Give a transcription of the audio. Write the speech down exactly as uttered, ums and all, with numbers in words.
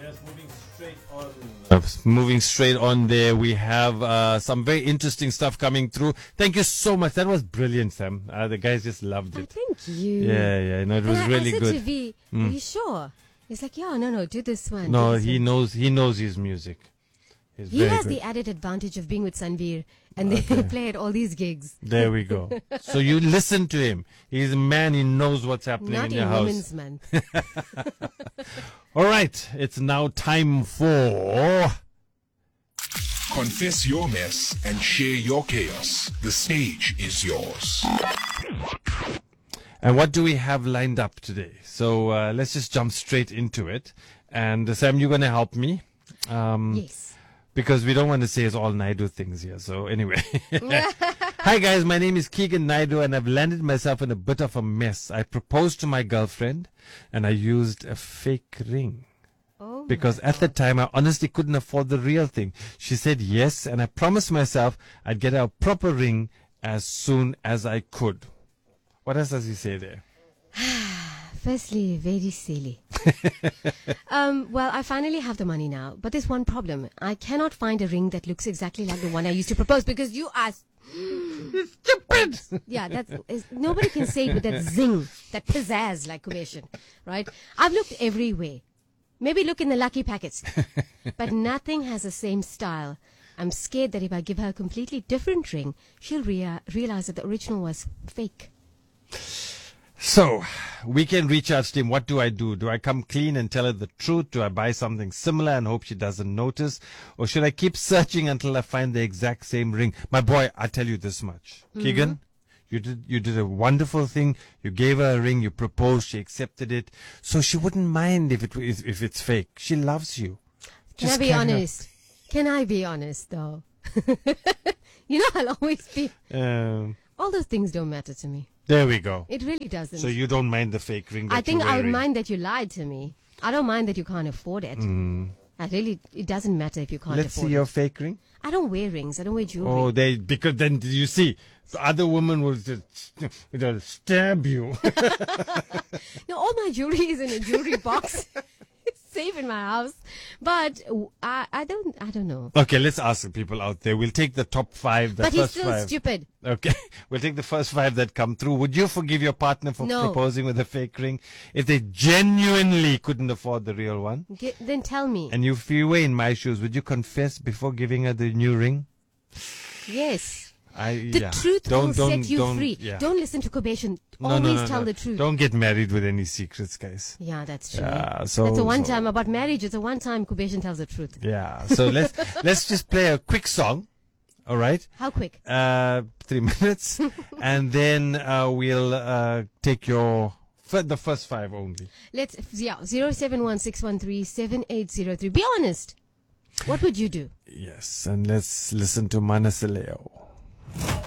Yes, moving straight on. Uh, moving straight on there, we have uh, some very interesting stuff coming through. Thank you so much. That was brilliant, Sam. Uh, the guys just loved it. Oh, thank you. Yeah, yeah. No, it was and I, really I said good. To V, Mm. Are you sure? He's like, yeah, no, no, do this one. No, do this he one. knows. He knows his music. He's He very has good. the added advantage of being with Sanveer, and they Okay. play at all these gigs. There we go. So you listen to him. He's a man. He knows what's happening Not in in your house. Women's Month. All right, it's now time for. Confess your mess and share your chaos. The stage is yours. And what do we have lined up today? So uh, let's just jump straight into it. And uh, Sam, you're going to help me. Um, Yes. Because we don't want to say it's all Naidu things here. So anyway. Hi guys, my name is Keegan Naidu and I've landed myself in a bit of a mess. I proposed to my girlfriend and I used a fake ring. Oh, Because my at the God. time I honestly couldn't afford the real thing. She said yes and I promised myself I'd get her a proper ring as soon as I could. What else does he say there? Firstly, very silly. um, well, I finally have the money now, but there's one problem. I cannot find a ring that looks exactly like the one I used to propose because you asked. Stupid! Yeah, that's is, nobody can say it with that zing, that pizzazz like Kumeshan, right? I've looked everywhere. Maybe look in the lucky packets, but nothing has the same style. I'm scared that if I give her a completely different ring, she'll rea- realize that the original was fake. So, we can reach out to him. What do I do? Do I come clean and tell her the truth? Do I buy something similar and hope she doesn't notice? Or should I keep searching until I find the exact same ring? My boy, I tell you this much. Mm-hmm. Keegan, you did, you did a wonderful thing. You gave her a ring, you proposed, she accepted it. So she wouldn't mind if it if, if it's fake. She loves you. Can Just I be carry on. honest? Can I be honest, though? You know, I'll always be. Um, All those things don't matter to me. there we go. It really doesn't. So you don't mind the fake ring that I think you're I would wearing. mind that you lied to me. I don't mind that you can't afford it. Mm. I really, it doesn't matter if you can't Let's afford see it. your fake ring. I don't wear rings. I don't wear jewelry. Oh, they because then you see the other woman will just it'll stab you. No, all my jewelry is in a jewelry box. It's safe in my house. But uh, I, I don't, I don't know. Okay, let's ask the people out there. We'll take the top five, the But he's first still five. stupid. Okay, we'll take the first five that come through. Would you forgive your partner for No. proposing with a fake ring if they genuinely couldn't afford the real one? Ge- then tell me. And if you were in my shoes, would you confess before giving her the new ring? Yes. I The yeah. truth don't, will don't, set you don't, free. Yeah. Don't listen to Kobeshan. No, Always no, no, tell no. the truth. Don't get married with any secrets, guys. Yeah, that's true. Yeah, so That's a one so- time about marriage. It's a one time Kobeshan tells the truth. Yeah. So let's let's just play a quick song. All right. How quick? Uh, three minutes, and then uh, we'll uh, take your f- the first five only. Let's yeah zero seven one six one three seven eight zero three. Be honest. What would you do? Yes, and let's listen to Manasileo.